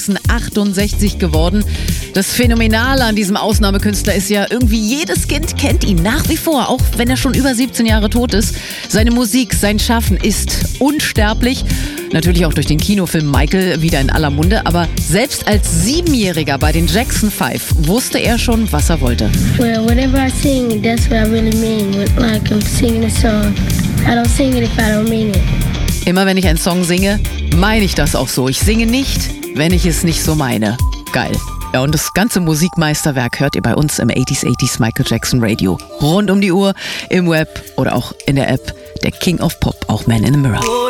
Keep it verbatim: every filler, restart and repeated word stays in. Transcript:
Jackson achtundsechzig geworden. Das Phänomenale an diesem Ausnahmekünstler ist ja, irgendwie jedes Kind kennt ihn nach wie vor, auch wenn er schon über siebzehn Jahre tot ist. Seine Musik, sein Schaffen ist unsterblich. Natürlich auch durch den Kinofilm Michael wieder in aller Munde. Aber selbst als Siebenjähriger bei den Jackson Five wusste er schon, was er wollte. Well, whatever I sing, that's what I really mean. Like I'm singing a song. I don't sing it if I don't mean it. Immer wenn ich einen Song singe, meine ich das auch so. Ich singe nicht, wenn ich es nicht so meine. Geil. Ja, und das ganze Musikmeisterwerk hört ihr bei uns im achtziger achtziger Michael Jackson Radio. Rund um die Uhr, im Web oder auch in der App. Der King of Pop, auch Man in the Mirror.